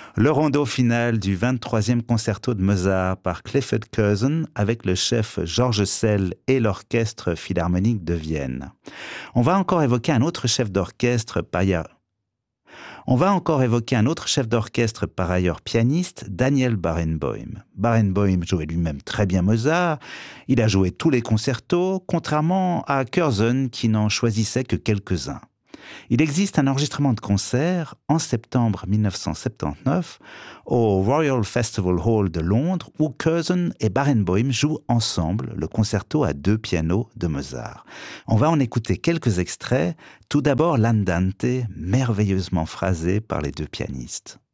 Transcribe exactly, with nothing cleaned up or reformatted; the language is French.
Le rondo final du vingt-troisième concerto de Mozart par Clifford Curzon avec le chef Georges Sell et l'Orchestre philharmonique de Vienne. On va encore évoquer un autre chef d'orchestre par ailleurs. On va encore évoquer un autre chef d'orchestre par ailleurs pianiste, Daniel Barenboim. Barenboim jouait lui-même très bien Mozart, il a joué tous les concertos, contrairement à Curzon qui n'en choisissait que quelques-uns. Il existe un enregistrement de concert en septembre mille neuf cent soixante-dix-neuf au Royal Festival Hall de Londres où Curzon et Barenboim jouent ensemble le concerto à deux pianos de Mozart. On va en écouter quelques extraits. Tout d'abord l'Andante, merveilleusement phrasé par les deux pianistes.